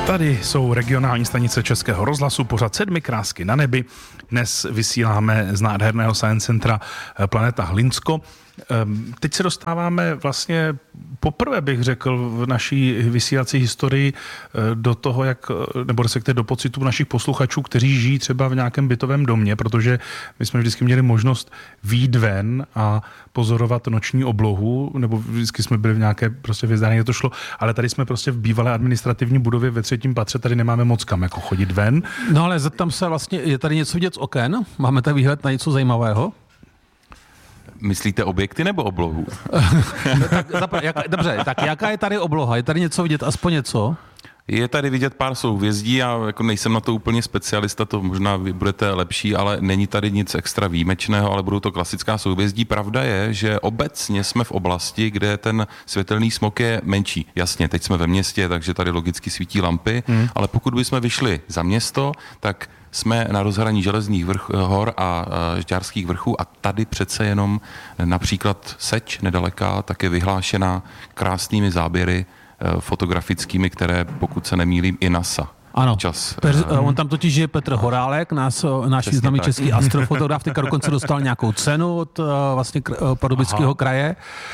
Tady jsou regionální stanice Českého rozhlasu, pořad 7 krásky na nebi. Dnes vysíláme z nádherného science centra Planeta Hlinsko. Teď se dostáváme vlastně poprvé, bych řekl, v naší vysílací historii do toho, nebo respektive do pocitu našich posluchačů, kteří žijí třeba v nějakém bytovém domě, protože my jsme vždycky měli možnost vyjít ven a pozorovat noční oblohu, nebo vždycky jsme byli v nějaké prostě vězdáně, to šlo, ale tady jsme prostě v bývalé administrativní budově ve 3. patře, tady nemáme moc kam jako chodit ven. No ale zeptám se vlastně, je tady něco vidět z oken? Máme tady výhled na něco zajímavého? Myslíte objekty nebo oblohu? Dobře, tak jaká je tady obloha? Je tady něco vidět, aspoň něco? Je tady vidět pár souhvězdí, já jako nejsem na to úplně specialista, to možná vy budete lepší, ale není tady nic extra výjimečného, ale budou to klasická souhvězdí. Pravda je, že obecně jsme v oblasti, kde ten světelný smog je menší. Jasně, teď jsme ve městě, takže tady logicky svítí lampy, ale pokud bychom vyšli za město, tak jsme na rozhraní Železných hor a Žďárských vrchů a tady přece jenom například Seč nedaleká, tak je vyhlášená krásnými záběry fotografickými, které, pokud se nemýlím, i NASA. Ano, on tam totiž je Petr Horálek, náš významný český astrofotograf, teďka dokonce dostal nějakou cenu od vlastně Pardubického kraje,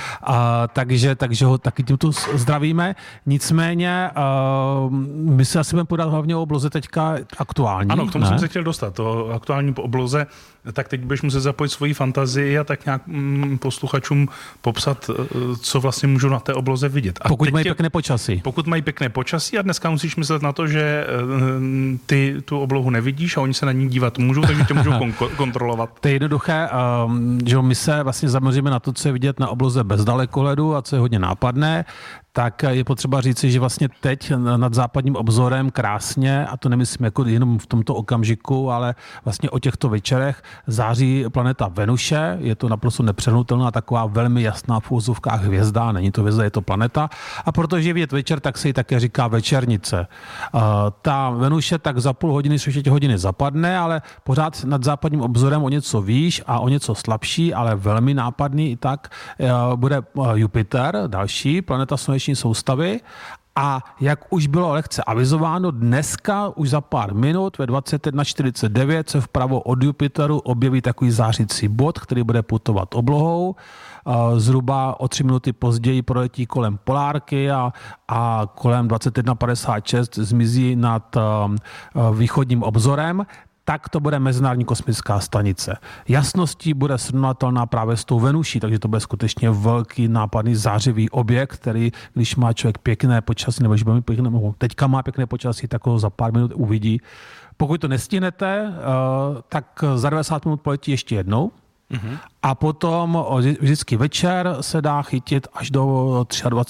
takže ho taky tímto zdravíme. Nicméně my se asi budeme podat hlavně o obloze teďka aktuální. Ano, k tomu jsem se chtěl dostat, o aktuální obloze, tak teď budeš muset zapojit svoji fantazii a tak nějak posluchačům popsat, co vlastně můžou na té obloze vidět. A pokud mají pěkné počasí. Pokud mají pěkné počasí a dneska musíš myslet na to, že ty tu oblohu nevidíš a oni se na ní dívat můžou, takže tě můžou kontrolovat. To je jednoduché, že my se vlastně zaměříme na to, co je vidět na obloze bez dalekohledu a co je hodně nápadné, tak je potřeba říci, že vlastně teď nad západním obzorem krásně, a to nemyslím jako jenom v tomto okamžiku, ale vlastně o těchto večerech září planeta Venuše, je to naprosto nepřehnutelná taková velmi jasná v úzovkách hvězda, není to hvězda, je to planeta, a protože je vidět večer, tak se jí také říká večernice. Ta Venuše tak za půl hodiny, 3 hodiny zapadne, ale pořád nad západním obzorem o něco výš a o něco slabší, ale velmi nápadný i tak bude Jupiter, další planeta sluneční soustavy. A jak už bylo lehce avizováno, dneska už za pár minut ve 21:49 se vpravo od Jupiteru objeví takový zářící bod, který bude putovat oblohou. Zhruba o 3 minuty později proletí kolem polárky a kolem 21:56 zmizí nad východním obzorem. Tak to bude Mezinárodní kosmická stanice. Jasností bude srovnatelná právě s tou Venuší, takže to bude skutečně velký nápadný zářivý objekt, který, když má člověk pěkné počasí, nebo když bude pěkné, teďka má pěkné počasí, tak ho za pár minut uvidí. Pokud to nestihnete, tak za 90 minut poletí ještě jednou. A potom vždycky večer se dá chytit až do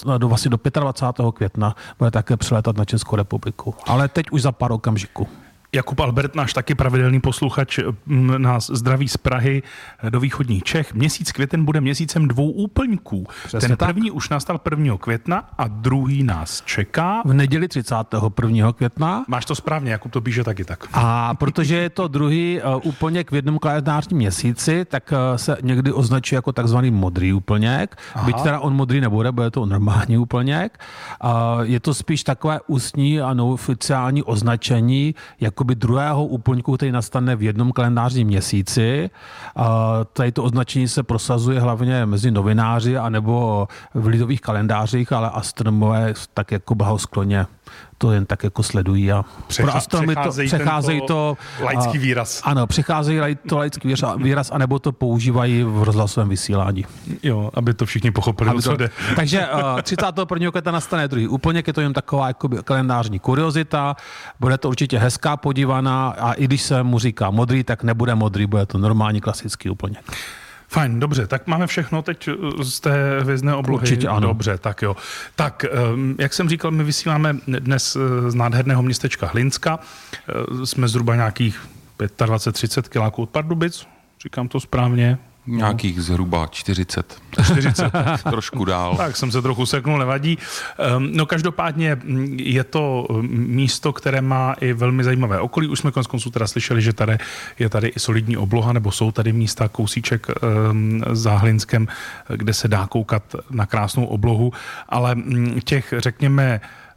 25. května. Bude také přilétat na Českou republiku. Ale teď už za pár okamžiků. Jakub Albert, náš taky pravidelný posluchač, nás zdraví z Prahy do východních Čech. Měsíc květen bude měsícem 2 úplňků. Přesně ten tak. první už nastal 1. května a druhý nás čeká. V neděli 31. května. Máš to správně, Jakub to píše taky tak. A protože je to druhý úplněk v jednom kalendářním měsíci, tak se někdy označuje jako takzvaný modrý úplněk. Byť teda on modrý nebude, bude to normální úplněk. Je to spíš takové ústní a neoficiální označení jakoby druhého úplňku, který nastane v jednom kalendářním měsíci. Tady to označení se prosazuje hlavně mezi novináři anebo v lidových kalendářích, ale astronomové tak jako blahoskloně to jen tak jako sledují a pro astronomy přecházejí to laický výraz. Ano, přecházejí to laický výraz, anebo to používají v rozhlasovém vysílání. Jo, aby to všichni pochopili. Takže 31. května nastane druhý úplněk, je to jen taková jakoby kalendářní kuriozita, bude to určitě hezká podívaná a i když se mu říká modrý, tak nebude modrý, bude to normální klasický úplněk. Fajn, dobře, tak máme všechno teď z té hvězdné oblohy. Určitě ano. Dobře, tak jo. Tak, jak jsem říkal, my vysíláme dnes z nádherného městečka Hlinska. Jsme zhruba nějakých 25-30 kiláků od Pardubic, říkám to správně. Nějakých zhruba 40. Trošku dál. Tak jsem se trochu seknul, nevadí. No každopádně je to místo, které má i velmi zajímavé okolí. Už jsme koneckonců teda slyšeli, že tady je tady i solidní obloha, nebo jsou tady místa, kousíček za Hlinskem, kde se dá koukat na krásnou oblohu, ale těch, řekněme,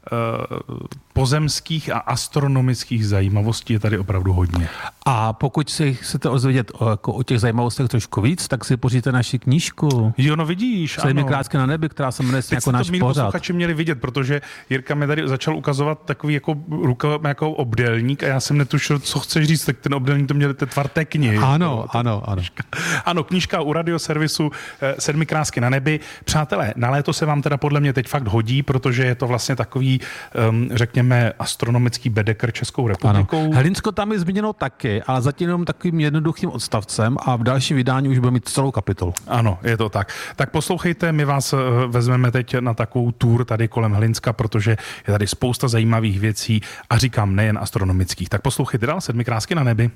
pozemských a astronomických zajímavostí je tady opravdu hodně. A pokud si chcete ozvědět o těch zajímavostech trošku víc, tak si poříte naši knížku. Jo, no vidíš, Sedmi krásky na nebi, která se jmenuje jako náš pořad. Posluchači měli vidět, protože Jirka mi tady začal ukazovat takový jako ruka, jako obdélník a já jsem netušil, co chceš říct, tak ten obdélník to měl tvar té knihy. Ano. Ano, knížka u radioservisu Sedmi krásky na nebi. Přátelé, na léto se vám teda podle mě teď fakt hodí, protože je to vlastně takový, řekněme, astronomický bedekr Českou republikou. Ano. Hlinsko tam je zmíněno taky, ale zatím jenom takovým jednoduchým odstavcem a v dalším vydání už bude mít celou kapitolu. Ano, je to tak. Tak poslouchejte, my vás vezmeme teď na takovou tour tady kolem Hlinska, protože je tady spousta zajímavých věcí a říkám nejen astronomických. Tak poslouchejte dál Sedmi krásky na nebi.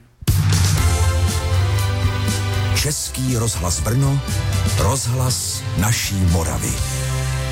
Český rozhlas Brno, rozhlas naší Moravy.